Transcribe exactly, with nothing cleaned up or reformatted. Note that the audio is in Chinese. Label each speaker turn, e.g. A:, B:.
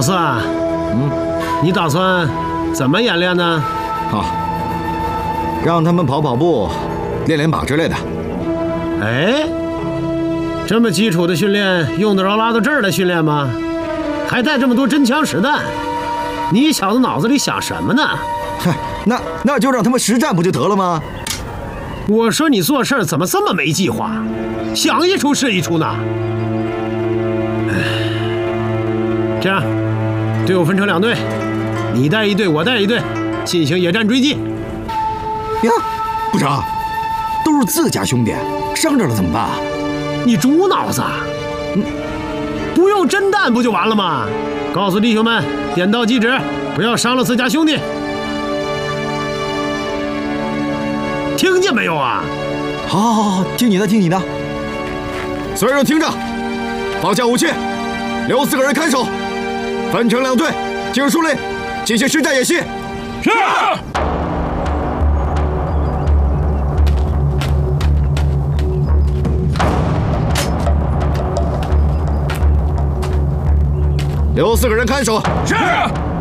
A: 四，嗯，你打算怎么演练呢？
B: 好，让他们跑跑步、练练靶之类的。
A: 哎，这么基础的训练，用得着拉到这儿来训练吗？还带这么多真枪实弹，你小子脑子里想什么呢？
B: 嗨，那那就让他们实战不就得了吗？
A: 我说你做事怎么这么没计划，想一出是一出呢？哎，这样，队伍分成两队，你带一队，我带一队，进行野战追击。
B: 呀，部长，都是自家兄弟，伤着了怎么办？
A: 你猪脑子！嗯，不用真弹不就完了吗？告诉弟兄们，点到即止，不要伤了自家兄弟。听见没有啊？
B: 好，好，好，好，听你的，听你的。所有人听着，放下武器，留四个人看守，分成两队，进入树林，进行实战演习。
C: 是。
B: 留四个人看守。
C: 是。